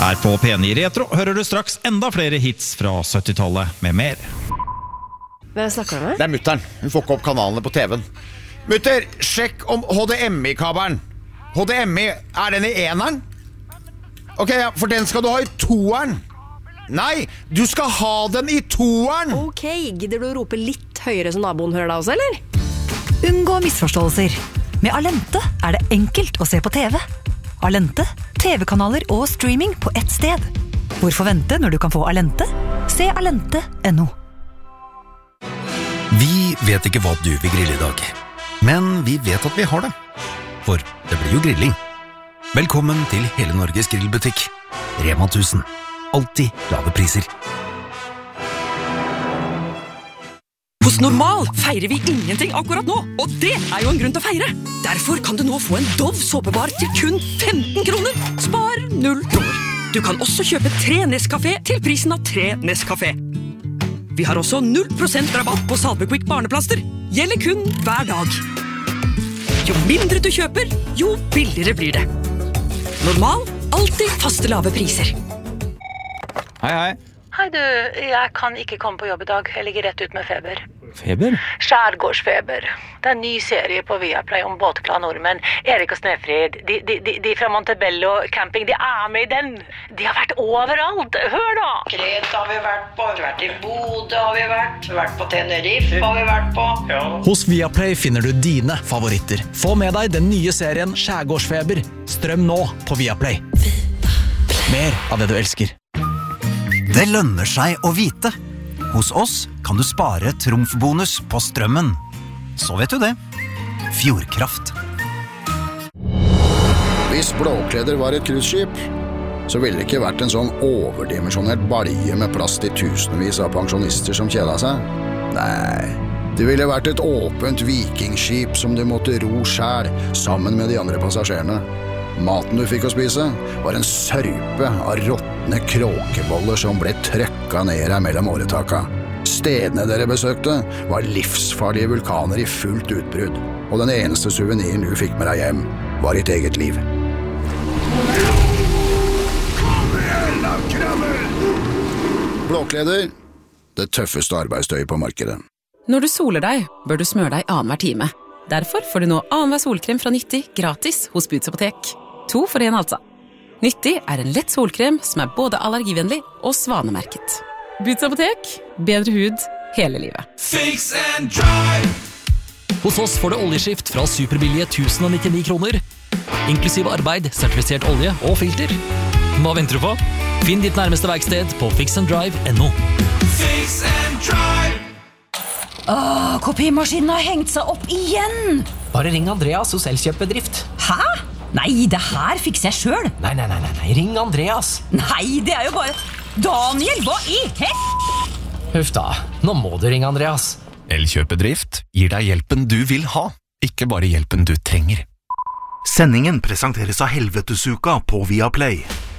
Her på P9 Retro hører du straks enda flere hits fra 70-tallet med mer. Hvem snakker du med? Det mutteren, hun får ikke opp kanalene på TV-en. Mutter, sjekk om HDMI-kabelen. HDMI, er den i eneren? Ok, ja, for den skal du ha i toeren. Nei, du skal ha den i toeren. Ok, gidder du å rope litt høyere så naboen hører deg også, eller? Unngå misforståelser. Med Alente er det enkelt å se på TV. Alente, TV-kanaler og streaming på ett sted. Hvorfor vente når du kan få Alente? Se alente.no. Vi vet ikke hva du vil grille i dag, men vi vet at vi har det. For det blir jo grilling. Velkommen til hele Norges grillbutikk. Rema 1000. Alltid lave priser. Hos Normal feirer vi ingenting akkurat nå, og det er jo en grunn til å feire. Derfor kan du nå få en Dove såpebar til kun 15 kroner. Spar 0 kroner. Du kan også kjøpe 3 Nescafé til prisen av 3 Nescafé. Vi har også 0% rabatt på Salvequick barneplaster. Gjelder kun hver dag. Jo mindre du kjøper, jo billigere blir det. Normal, alltid faste lave priser. Hei, hei. Hei du, jeg kan ikke komme på jobb i dag. Jeg ligger rett ut med feber. Feber? Skjærgårdsfeber. Det er en ny serie på Viaplay om båtglade nordmenn. Erik og Snefrid, de fra Montebello camping, de er med i den. De har vært overalt. Hør da! Kreta har vi vært på, vi har vært i Bodø har vi vært på Tenerife har vi vært på. Ja. Hos Viaplay finner du dine favoritter. Få med deg den nye serien Skjærgårdsfeber. Strøm nå på Viaplay. Mer av det du elsker. Det lønner seg å vite. Hos oss kan du spare trumfbonus på strømmen. Så vet du det. Fjordkraft. Hvis Blåkleder var et cruiseskip, så ville det ikke vært en sånn overdimensjonert balje med plass til tusenvis av pensjonister som kjeda seg. Nei, det ville vært et åpent vikingskip som du måtte ro selv sammen med de andre passasjerene. Maten du fikk å spise var en sørpe av råtne kråkeboller som ble trøkka ned her mellom åretaka. Stedene dere besøkte var livsfarlige vulkaner i fullt utbrudd, og den eneste suveniren du fikk med deg hjem var ditt eget liv. Kom igjen da, krabben! Blåkleder, det tøffeste arbeidstøyet på markedet. Når du soler deg, bør du smøre deg annenhver time. Derfor får du nå annenhver solkrem fra Nyttig gratis hos Boots Apotek. 2 for 1 altså. Nyttig er en lett solkrem som er både allergivennlig og svanemerket. Boots Apotek, bedre hud hele livet. Fix and drive! Hos oss får du oljeskift fra superbillige 1099 kroner, inklusiv arbeid, sertifisert olje og filter. Hva venter du på? Finn ditt nærmeste verksted på fixanddrive.no. Fix and drive! Kopimaskinen har hengt seg opp igjen! Bare ring Andreas hos Elkjøpbedrift. Hæ? Nei, det her fikser jeg selv. Nei, ring Andreas. Nei, det er jo bare... Daniel, hva i Huff da, nå må du ringe Andreas. Elkjøpedrift gir deg hjelpen du vil ha, ikke bare hjelpen du trenger. Sendingen presenteres av Helvetesuka på Viaplay.